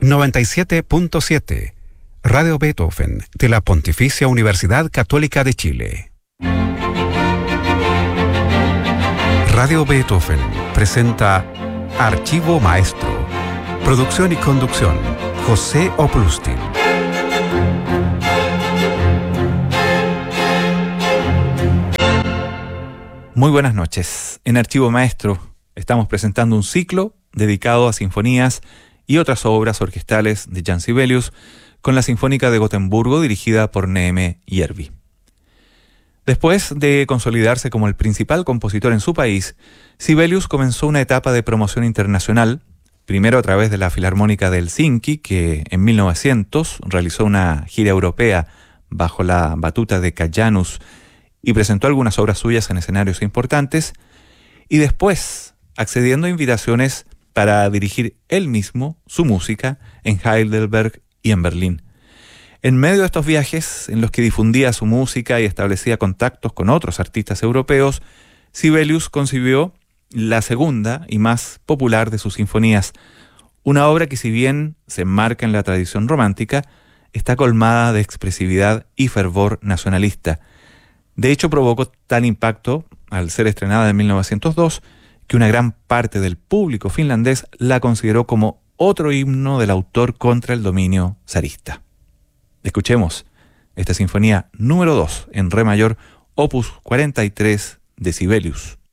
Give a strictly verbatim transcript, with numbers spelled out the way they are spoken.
noventa y siete punto siete, Radio Beethoven, de la Pontificia Universidad Católica de Chile. Radio Beethoven presenta Archivo Maestro. Producción y conducción, José Oplustin. Muy buenas noches. En Archivo Maestro estamos presentando un ciclo dedicado a sinfonías y otras obras orquestales de Jan Sibelius con la Sinfónica de Gotemburgo dirigida por Neeme Järvi. Después de consolidarse como el principal compositor en su país, Sibelius comenzó una etapa de promoción internacional, primero a través de la Filarmónica de Helsinki, que en mil novecientos realizó una gira europea bajo la batuta de Kai Janus y presentó algunas obras suyas en escenarios importantes, y después accediendo a invitaciones para dirigir él mismo su música en Heidelberg y en Berlín. En medio de estos viajes, en los que difundía su música y establecía contactos con otros artistas europeos, Sibelius concibió la segunda y más popular de sus sinfonías, una obra que, si bien se enmarca en la tradición romántica, está colmada de expresividad y fervor nacionalista. De hecho, provocó tal impacto, al ser estrenada en mil novecientos dos, que una gran parte del público finlandés la consideró como otro himno del autor contra el dominio zarista. Escuchemos esta sinfonía número dos en re mayor, opus cuarenta y tres de Sibelius.